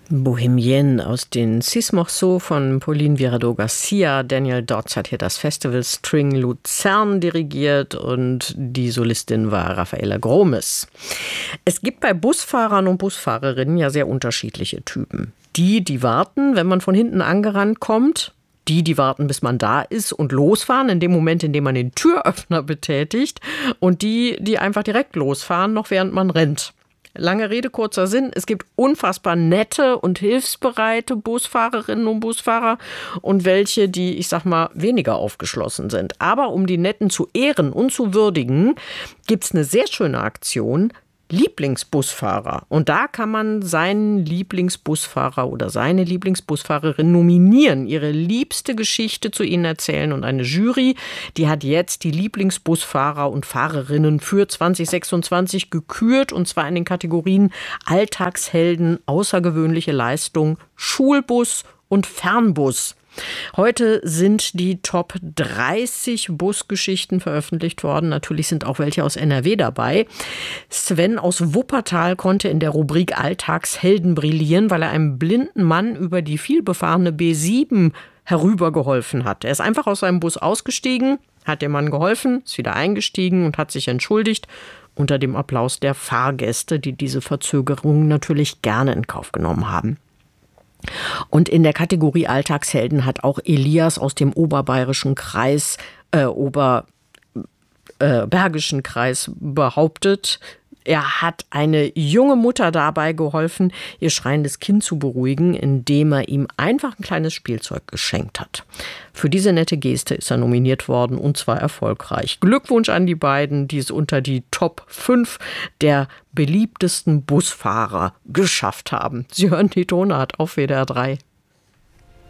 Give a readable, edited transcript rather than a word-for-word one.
Bohemienne aus den Six Morceaux von Pauline Viardot-Garcia. Daniel Dodds hat hier das Festival String Luzern dirigiert und die Solistin war Rafaela Gromes. Es gibt bei Busfahrern und Busfahrerinnen ja sehr unterschiedliche Typen. Die warten, wenn man von hinten angerannt kommt. Die warten, bis man da ist und losfahren, in dem Moment, in dem man den Türöffner betätigt. Und die einfach direkt losfahren, noch während man rennt. Lange Rede, kurzer Sinn. Es gibt unfassbar nette und hilfsbereite Busfahrerinnen und Busfahrer und welche, die, ich sag mal, weniger aufgeschlossen sind. Aber um die Netten zu ehren und zu würdigen, gibt's eine sehr schöne Aktion. Lieblingsbusfahrer. Und da kann man seinen Lieblingsbusfahrer oder seine Lieblingsbusfahrerin nominieren, ihre liebste Geschichte zu ihnen erzählen. Und eine Jury, die hat jetzt die Lieblingsbusfahrer und Fahrerinnen für 2026 gekürt. Und zwar in den Kategorien Alltagshelden, außergewöhnliche Leistung, Schulbus und Fernbus. Heute sind die Top 30 Busgeschichten veröffentlicht worden. Natürlich sind auch welche aus NRW dabei. Sven aus Wuppertal konnte in der Rubrik Alltagshelden brillieren, weil er einem blinden Mann über die vielbefahrene B7 herübergeholfen hat. Er ist einfach aus seinem Bus ausgestiegen, hat dem Mann geholfen, ist wieder eingestiegen und hat sich entschuldigt. Unter dem Applaus der Fahrgäste, die diese Verzögerung natürlich gerne in Kauf genommen haben. Und in der Kategorie Alltagshelden hat auch Elias aus dem oberbayerischen Kreis, Bergischen Kreis behauptet, er hat eine junge Mutter dabei geholfen, ihr schreiendes Kind zu beruhigen, indem er ihm einfach ein kleines Spielzeug geschenkt hat. Für diese nette Geste ist er nominiert worden und zwar erfolgreich. Glückwunsch an die beiden, die es unter die Top 5 der beliebtesten Busfahrer geschafft haben. Sie hören die Tonart auf WDR 3.